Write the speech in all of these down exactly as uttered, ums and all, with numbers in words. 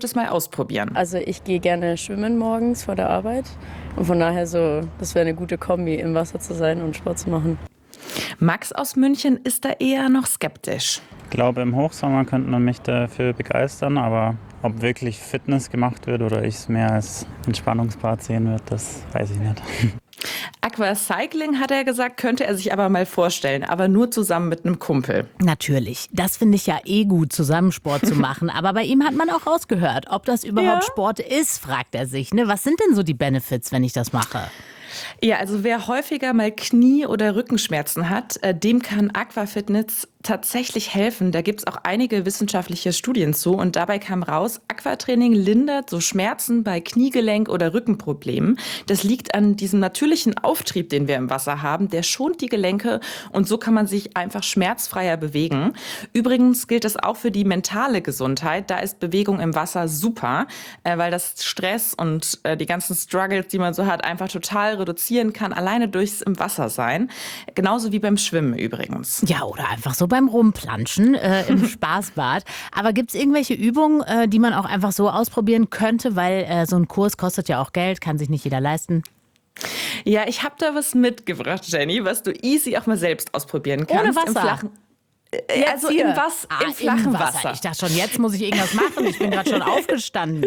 das mal ausprobieren. Also ich gehe gerne schwimmen morgens vor der Arbeit und von daher so, das wäre eine gute Kombi, im Wasser zu sein und Sport zu machen. Max aus München ist da eher noch skeptisch. Ich glaube, im Hochsommer könnte man mich dafür begeistern, aber ob wirklich Fitness gemacht wird oder ich es mehr als Entspannungsbad sehen wird, das weiß ich nicht. Aquacycling, hat er gesagt, könnte er sich aber mal vorstellen, aber nur zusammen mit einem Kumpel. Natürlich. Das finde ich ja eh gut, zusammen Sport zu machen. Aber bei ihm hat man auch rausgehört, ob das überhaupt Ja. Sport ist, fragt er sich. Ne? Was sind denn so die Benefits, wenn ich das mache? Ja, also wer häufiger mal Knie- oder Rückenschmerzen hat, äh, dem kann Aquafitness tatsächlich helfen. Da gibt es auch einige wissenschaftliche Studien zu und dabei kam raus, Aquatraining lindert so Schmerzen bei Kniegelenk- oder Rückenproblemen. Das liegt an diesem natürlichen Auftrieb, den wir im Wasser haben. Der schont die Gelenke und so kann man sich einfach schmerzfreier bewegen. Übrigens gilt das auch für die mentale Gesundheit. Da ist Bewegung im Wasser super, äh, weil das Stress und äh, die ganzen Struggles, die man so hat, einfach total reduzieren kann, alleine durchs im Wasser sein. Genauso wie beim Schwimmen übrigens. Ja, oder einfach so beim Rumplanschen äh, im Spaßbad. Aber gibt es irgendwelche Übungen, äh, die man auch einfach so ausprobieren könnte? Weil äh, so ein Kurs kostet ja auch Geld, kann sich nicht jeder leisten. Ja, ich habe da was mitgebracht, Jenny, was du easy auch mal selbst ausprobieren kannst. Ohne Wasser? Im flachen, äh, also hier. im, Was, Ah, im flachen im Wasser. Ich dachte schon, jetzt muss ich irgendwas machen. Ich bin gerade schon aufgestanden.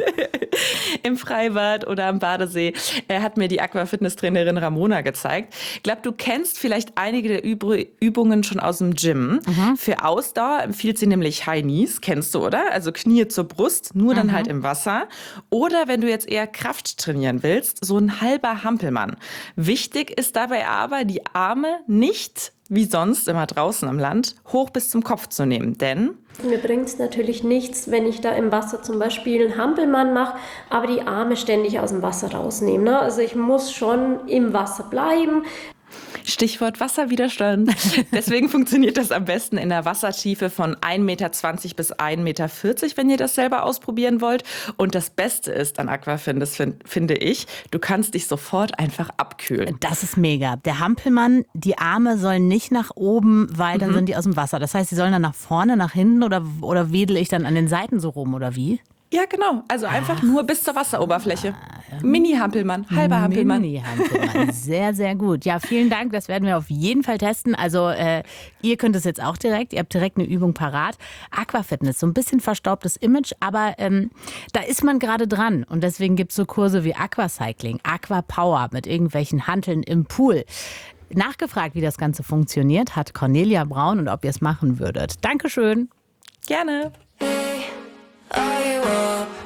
Im Freibad oder am Badesee äh, hat mir die Aquafitness-Trainerin Ramona gezeigt. Ich glaube, du kennst vielleicht einige der Üb- Übungen schon aus dem Gym. Mhm. Für Ausdauer empfiehlt sie nämlich High Knees, kennst du, oder? Also Knie zur Brust, nur dann Mhm. halt im Wasser. Oder wenn du jetzt eher Kraft trainieren willst, so ein halber Hampelmann. Wichtig ist dabei aber, die Arme nicht wie sonst immer draußen am Land, hoch bis zum Kopf zu nehmen. Denn mir bringt es natürlich nichts, wenn ich da im Wasser zum Beispiel einen Hampelmann mache, aber die Arme ständig aus dem Wasser rausnehme. Ne? Also ich muss schon im Wasser bleiben. Stichwort Wasserwiderstand. Deswegen funktioniert das am besten in der Wassertiefe von ein Meter zwanzig bis ein Meter vierzig, wenn ihr das selber ausprobieren wollt. Und das Beste ist an Aquafitness, find, finde ich, du kannst dich sofort einfach abkühlen. Das ist mega. Der Hampelmann, die Arme sollen nicht nach oben, weil dann Mhm. sind die aus dem Wasser. Das heißt, sie sollen dann nach vorne, nach hinten oder, oder wedel ich dann an den Seiten so rum oder wie? Ja, genau. Also einfach nur bis zur Wasseroberfläche. Mini-Hampelmann, halber Hampelmann. Mini-Hampelmann. Sehr, sehr gut. Ja, vielen Dank. Das werden wir auf jeden Fall testen. Also äh, ihr könnt es jetzt auch direkt. Ihr habt direkt eine Übung parat. Aquafitness, so ein bisschen verstaubtes Image, aber ähm, da ist man gerade dran. Und deswegen gibt es so Kurse wie Aquacycling, Aquapower mit irgendwelchen Hanteln im Pool. Nachgefragt, wie das Ganze funktioniert, hat Cornelia Braun und ob ihr es machen würdet. Dankeschön. Gerne. Are you up?